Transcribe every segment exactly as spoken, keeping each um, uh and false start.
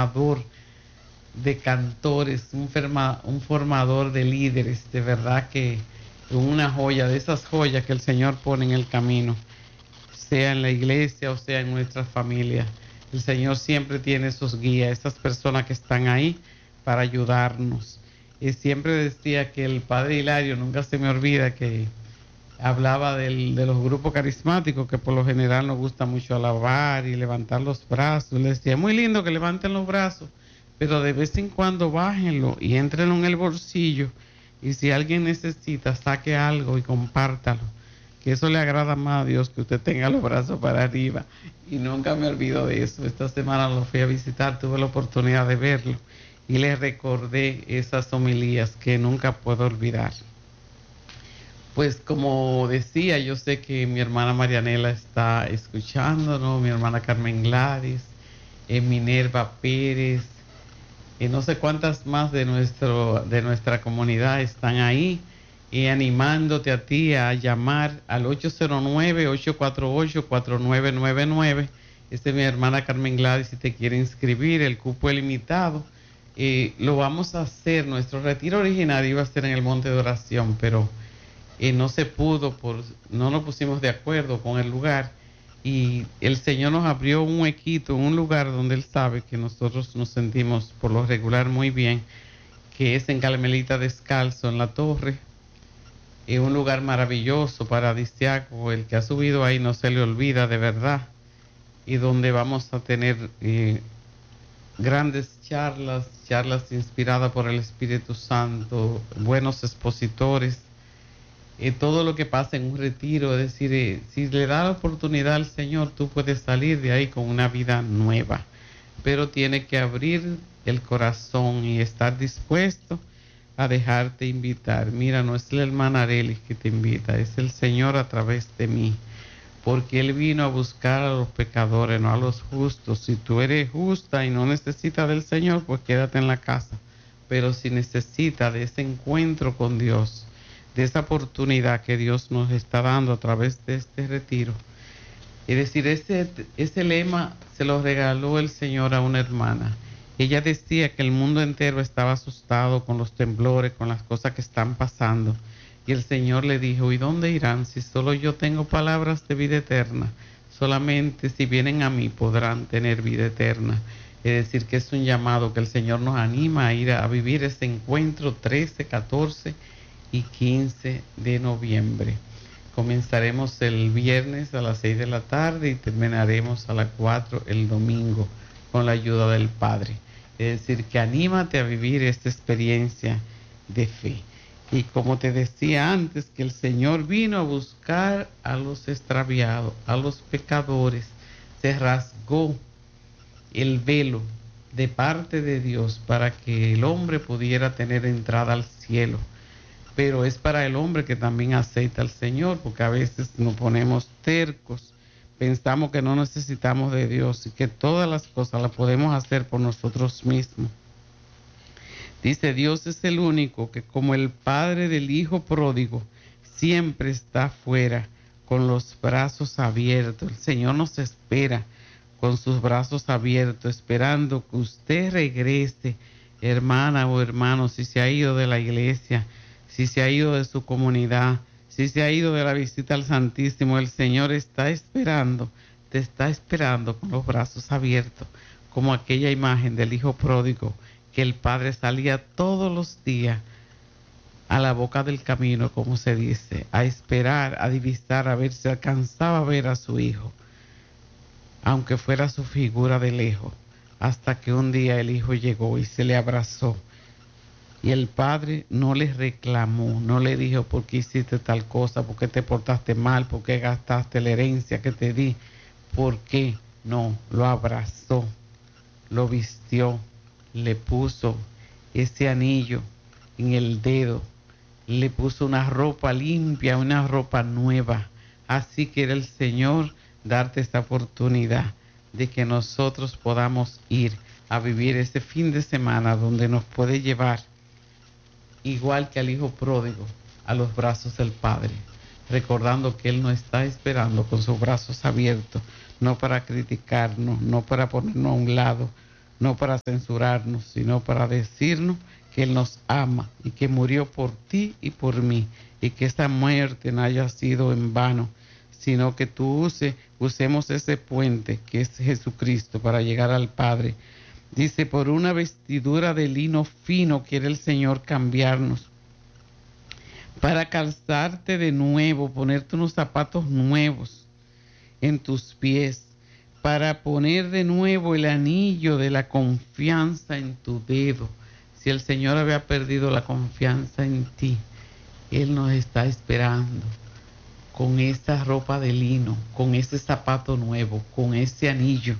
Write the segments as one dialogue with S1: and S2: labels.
S1: formador de cantores, un, ferma, un formador de líderes, de verdad que una joya, de esas joyas que el Señor pone en el camino, sea en la iglesia o sea en nuestras familias. El Señor siempre tiene esos guías, esas personas que están ahí para ayudarnos. Y siempre decía que el Padre Hilario, nunca se me olvida que hablaba del, de los grupos carismáticos, que por lo general nos gusta mucho alabar y levantar los brazos. Le decía, muy lindo que levanten los brazos, pero de vez en cuando bájenlo y entrenlo en el bolsillo. Y si alguien necesita, saque algo y compártalo. Que eso le agrada más a Dios, que usted tenga los brazos para arriba. Y nunca me olvido de eso. Esta semana lo fui a visitar, tuve la oportunidad de verlo. Y le recordé esas homilías que nunca puedo olvidar. Pues como decía, yo sé que mi hermana Marianela está escuchándonos, mi hermana Carmen Gladys, eh, Minerva Pérez, y no sé cuántas más de, nuestro, de nuestra comunidad están ahí y animándote a ti a llamar al ocho cero nueve, ocho cuatro ocho, cuatro nueve nueve nueve. Esta es mi hermana Carmen Gladys, si te quiere inscribir, el cupo es limitado. Eh, lo vamos a hacer, nuestro retiro originario iba a ser en el Monte de Oración, pero eh, no se pudo, por, no nos pusimos de acuerdo con el lugar. Y el Señor nos abrió un huequito, un lugar donde Él sabe que nosotros nos sentimos por lo regular muy bien, que es en Carmelita Descalzo, en la Torre. Es un lugar maravilloso, paradisíaco. El que ha subido ahí no se le olvida de verdad. Y donde vamos a tener eh, grandes charlas, charlas inspiradas por el Espíritu Santo, buenos expositores. Eh, todo lo que pasa en un retiro, es decir, eh, si le da la oportunidad al Señor, tú puedes salir de ahí con una vida nueva, pero tiene que abrir el corazón y estar dispuesto a dejarte invitar. Mira, no es la hermana Arelis que te invita, es el Señor a través de mí, porque Él vino a buscar a los pecadores, no a los justos. Si tú eres justa y no necesitas del Señor, pues quédate en la casa, pero si necesitas de ese encuentro con Dios, de esa oportunidad que Dios nos está dando a través de este retiro. Es decir, ese, ese lema se lo regaló el Señor a una hermana. Ella decía que el mundo entero estaba asustado con los temblores, con las cosas que están pasando. Y el Señor le dijo, ¿y dónde irán si solo yo tengo palabras de vida eterna? Solamente si vienen a mí podrán tener vida eterna. Es decir, que es un llamado que el Señor nos anima a ir a, a vivir ese encuentro trece, catorce y quince de noviembre. Comenzaremos el viernes a las seis de la tarde y terminaremos a las cuatro el domingo con la ayuda del Padre. Es decir, que anímate a vivir esta experiencia de fe. Y como te decía antes, que el Señor vino a buscar a los extraviados, a los pecadores. Se rasgó el velo de parte de Dios para que el hombre pudiera tener entrada al cielo. Pero es para el hombre que también aceita al Señor, porque a veces nos ponemos tercos, pensamos que no necesitamos de Dios y que todas las cosas las podemos hacer por nosotros mismos. Dice, Dios es el único que, como el padre del hijo pródigo, siempre está afuera con los brazos abiertos. El Señor nos espera con sus brazos abiertos, esperando que usted regrese, hermana o hermano, si se ha ido de la iglesia, si se ha ido de su comunidad, si se ha ido de la visita al Santísimo. El Señor está esperando, te está esperando con los brazos abiertos, como aquella imagen del hijo pródigo, que el padre salía todos los días a la boca del camino, como se dice, a esperar, a divisar, a ver si alcanzaba a ver a su hijo, aunque fuera su figura de lejos, hasta que un día el hijo llegó y se le abrazó. Y el padre no le reclamó, no le dijo por qué hiciste tal cosa, por qué te portaste mal, por qué gastaste la herencia que te di, por qué. No, lo abrazó, lo vistió, le puso ese anillo en el dedo, le puso una ropa limpia, una ropa nueva. Así quiere el Señor darte esta oportunidad de que nosotros podamos ir a vivir ese fin de semana donde nos puede llevar, igual que al hijo pródigo, a los brazos del Padre, recordando que Él nos está esperando con sus brazos abiertos, no para criticarnos, no para ponernos a un lado, no para censurarnos, sino para decirnos que Él nos ama y que murió por ti y por mí, y que esta muerte no haya sido en vano, sino que tú use, usemos ese puente que es Jesucristo para llegar al Padre. Dice, por una vestidura de lino fino quiere el Señor cambiarnos, para calzarte de nuevo, ponerte unos zapatos nuevos en tus pies, para poner de nuevo el anillo de la confianza en tu dedo. Si el Señor había perdido la confianza en ti, Él nos está esperando con esa ropa de lino, con ese zapato nuevo, con ese anillo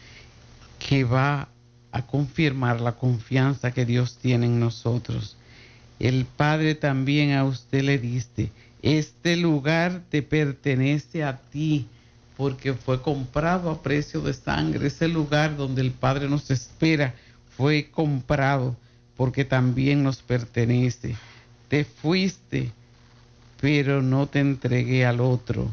S1: que va a confirmar la confianza que Dios tiene en nosotros. El Padre también a usted le dice, este lugar te pertenece a ti, porque fue comprado a precio de sangre. Ese lugar donde el Padre nos espera fue comprado porque también nos pertenece. Te fuiste, pero no te entregué al otro.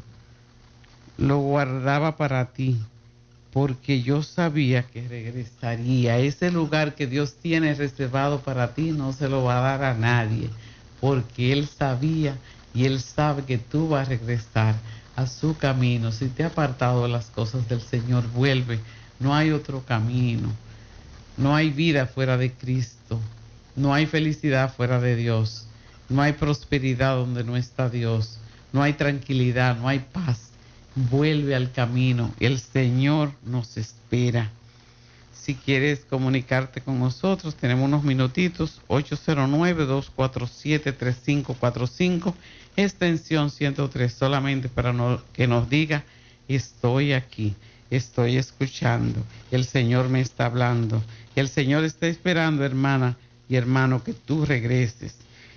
S1: Lo guardaba para ti, porque yo sabía que regresaría. Ese lugar que Dios tiene reservado para ti no se lo va a dar a nadie, porque Él sabía y Él sabe que tú vas a regresar a su camino. Si te ha apartado de las cosas del Señor, vuelve. No hay otro camino. No hay vida fuera de Cristo. No hay felicidad fuera de Dios. No hay prosperidad donde no está Dios. No hay tranquilidad, no hay paz. Vuelve al camino. El Señor nos espera. Si quieres comunicarte con nosotros, tenemos unos minutitos. ocho cero nueve, dos cuatro siete, tres cinco cuatro cinco, extensión ciento tres, solamente para no, que nos diga, estoy aquí, estoy escuchando, el Señor me está hablando. El Señor está esperando, hermana y hermano, que tú regreses.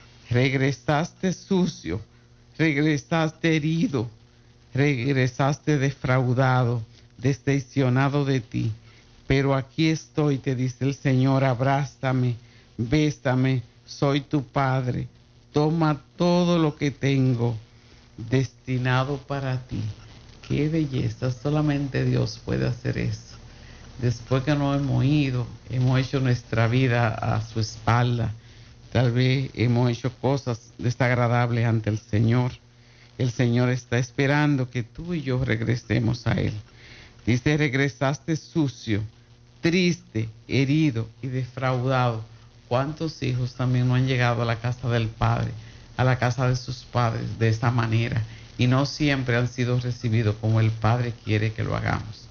S1: Regresaste sucio, regresaste herido, regresaste defraudado, decepcionado de ti. Pero aquí estoy, te dice el Señor, abrázame, bésame, soy tu Padre. Toma todo lo que tengo destinado para ti. Qué belleza, solamente Dios puede hacer eso. Después que nos hemos ido, hemos hecho nuestra vida a su espalda. Tal vez hemos hecho cosas desagradables ante el Señor. El Señor está esperando que tú y yo regresemos a Él. Dice, regresaste sucio, triste, herido y defraudado. ¿Cuántos hijos también no han llegado a la casa del Padre, a la casa de sus padres de esa manera? Y no siempre han sido recibidos como el Padre quiere que lo hagamos.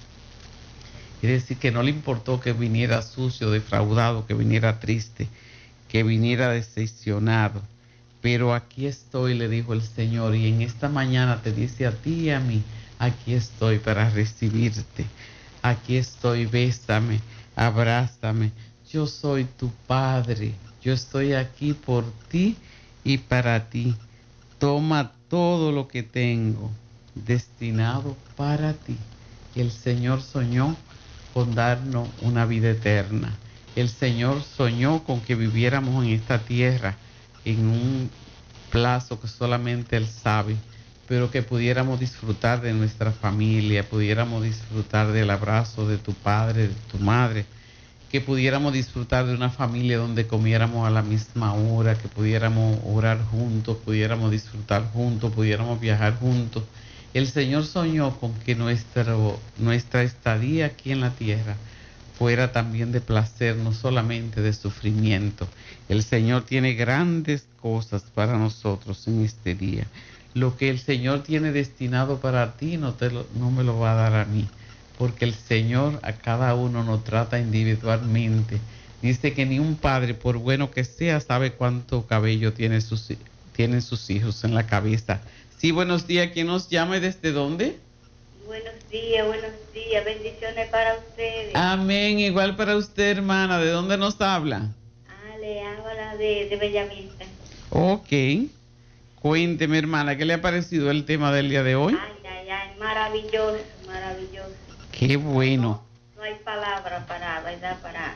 S1: Es decir, que no le importó que viniera sucio, defraudado, que viniera triste, que viniera decepcionado. Pero aquí estoy, le dijo el Señor, y en esta mañana te dice a ti y a mí, aquí estoy para recibirte. Aquí estoy, bésame, abrázame. Yo soy tu Padre. Yo estoy aquí por ti y para ti. Toma todo lo que tengo destinado para ti. El Señor soñó con darnos una vida eterna. El Señor soñó con que viviéramos en esta tierra en un plazo que solamente Él sabe, pero que pudiéramos disfrutar de nuestra familia, pudiéramos disfrutar del abrazo de tu padre, de tu madre, que pudiéramos disfrutar de una familia donde comiéramos a la misma hora, que pudiéramos orar juntos, pudiéramos disfrutar juntos, pudiéramos viajar juntos. El Señor soñó con que nuestro, nuestra estadía aquí en la tierra fuera también de placer, no solamente de sufrimiento. El Señor tiene grandes cosas para nosotros en este día. Lo que el Señor tiene destinado para ti no, te lo, no me lo va a dar a mí, porque el Señor a cada uno nos trata individualmente. Dice que ni un padre, por bueno que sea, sabe cuánto cabello tiene sus, tienen sus hijos en la cabeza. Sí, buenos días. ¿Quién nos llama y desde dónde?
S2: Buenos días, buenos días. Bendiciones para ustedes.
S1: Amén. Igual para usted, hermana. ¿De dónde nos habla?
S2: Ah, le habla de, de Bellavista.
S1: Ok. Cuénteme, hermana, ¿qué le ha parecido el tema del día de hoy?
S2: Ay, ay, ay, maravilloso, maravilloso.
S1: Qué bueno.
S2: No, no hay palabra para, ¿verdad? Para,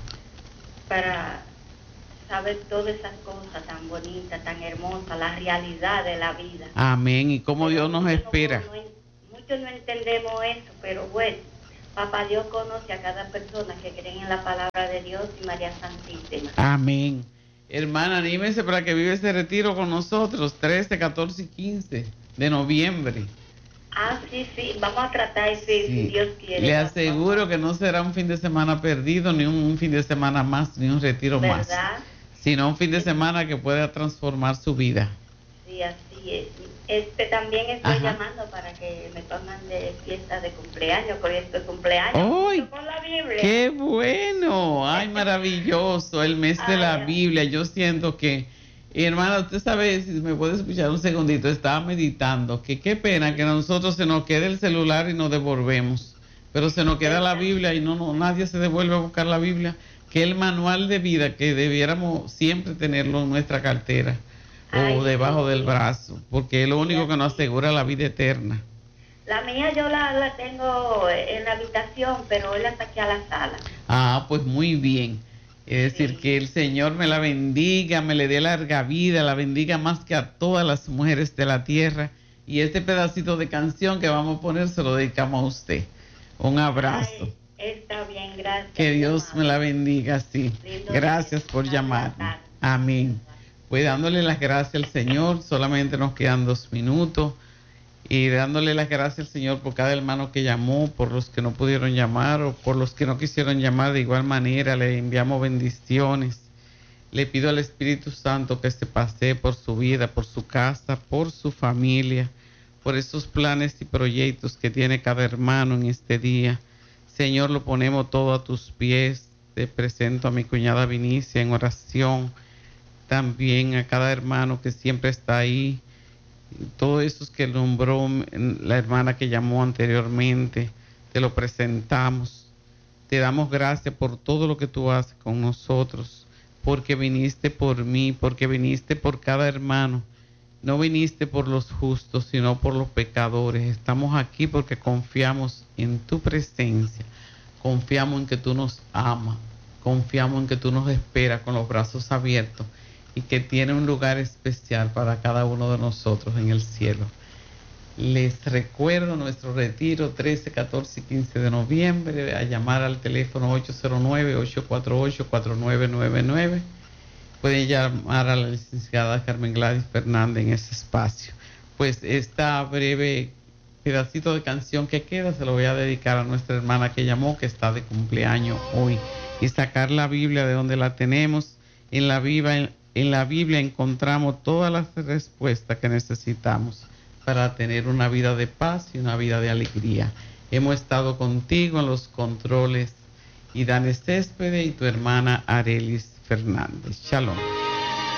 S2: para saber todas esas cosas tan bonitas, tan hermosas, la realidad de la vida.
S1: Amén. Y cómo
S2: Pero
S1: Dios nos espera.
S2: No, no, muchos no entendemos eso, pero bueno, Papá Dios conoce a cada persona que creen en la palabra de Dios y María Santísima.
S1: Amén. Hermana, anímese para que vive ese retiro con nosotros, trece, catorce y quince de noviembre.
S2: Ah, sí, sí, vamos a tratar, sí, sí. Si Dios quiere.
S1: Le aseguro que no será un fin de semana perdido, ni un, un fin de semana más, ni un retiro
S2: ¿verdad?
S1: más, sino un fin de semana que pueda transformar su vida.
S2: Sí, así es. Este, también estoy
S1: Ajá.
S2: llamando para que me pongan de fiesta de cumpleaños, porque esto es cumpleaños.
S1: ¡Ay!
S2: Con la Biblia.
S1: ¡Qué bueno! ¡Ay, maravilloso! El mes de la Biblia. Yo siento que, hermana, usted sabe, si me puede escuchar un segundito, estaba meditando, que qué pena que a nosotros se nos quede el celular y nos devolvemos, pero se nos queda la Biblia y no, no nadie se devuelve a buscar la Biblia, que el manual de vida que debiéramos siempre tenerlo en nuestra cartera. Ay, o debajo sí. del brazo, porque es lo único que nos asegura la vida eterna.
S2: La mía yo la, la tengo en la habitación, pero él la saqué a la sala.
S1: Ah, pues muy bien. Es decir, sí. que el Señor me la bendiga, me le dé larga vida, la bendiga más que a todas las mujeres de la tierra. Y este pedacito de canción que vamos a poner se lo dedicamos a usted. Un abrazo. Ay,
S2: está bien, gracias.
S1: Que Dios me la bendiga, sí. Lindo gracias por llamarme. Amén. Pues dándole las gracias al Señor, solamente nos quedan dos minutos, y dándole las gracias al Señor por cada hermano que llamó, por los que no pudieron llamar o por los que no quisieron llamar, de igual manera le enviamos bendiciones. Le pido al Espíritu Santo que se pase por su vida, por su casa, por su familia, por esos planes y proyectos que tiene cada hermano en este día. Señor, lo ponemos todo a tus pies, te presento a mi cuñada Vinicia en oración, también a cada hermano que siempre está ahí, todos esos que nombró la hermana que llamó anteriormente, te lo presentamos. Te damos gracias por todo lo que tú haces con nosotros, porque viniste por mí, porque viniste por cada hermano. No viniste por los justos, sino por los pecadores. Estamos aquí porque confiamos en tu presencia, confiamos en que tú nos amas, confiamos en que tú nos esperas con los brazos abiertos, y que tiene un lugar especial para cada uno de nosotros en el cielo. Les recuerdo nuestro retiro trece, catorce y quince de noviembre, a llamar al teléfono ocho cero nueve, ocho cuatro ocho, cuatro nueve nueve nueve. Pueden llamar a la licenciada Carmen Gladys Fernández en ese espacio. Pues esta breve pedacito de canción que queda se lo voy a dedicar a nuestra hermana que llamó, que está de cumpleaños hoy, y sacar la Biblia de donde la tenemos. En la Biblia En la Biblia encontramos todas las respuestas que necesitamos para tener una vida de paz y una vida de alegría. Hemos estado contigo en los controles, Idane Céspedes y tu hermana Arelis Fernández. Shalom.